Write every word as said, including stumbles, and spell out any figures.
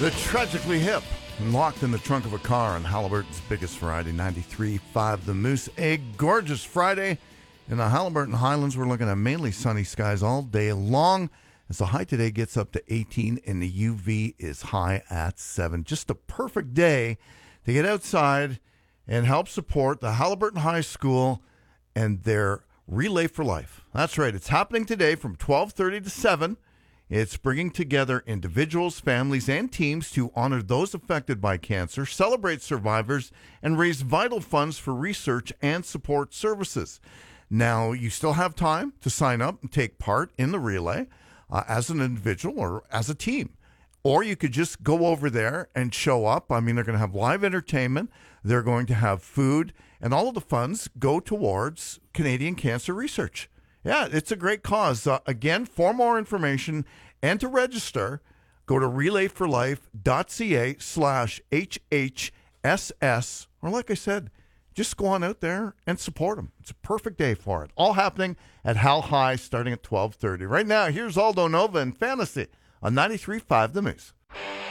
The Tragically Hip, locked in the trunk of a car on Halliburton's biggest variety, ninety-three point five The Moose. A gorgeous Friday in the Halliburton Highlands. We're looking at mainly sunny skies all day long as the high today gets up to eighteen and the U V is high at seven. Just a perfect day to get outside and help support the Halliburton High School and their Relay for Life. That's right. It's happening today from twelve thirty to seven. It's bringing together individuals, families, and teams to honor those affected by cancer, celebrate survivors, and raise vital funds for research and support services. Now, you still have time to sign up and take part in the relay uh, as an individual or as a team. Or you could just go over there and show up. I mean, they're going to have live entertainment. They're going to have food. And all of the funds go towards Canadian cancer research. Yeah, it's a great cause. Uh, again, for more information and to register, go to relayforlife.ca slash HHSS. Or like I said, just go on out there and support them. It's a perfect day for it. All happening at Hal High starting at twelve thirty. Right now, here's Aldo Nova and Fantasy on ninety-three point five The Moose.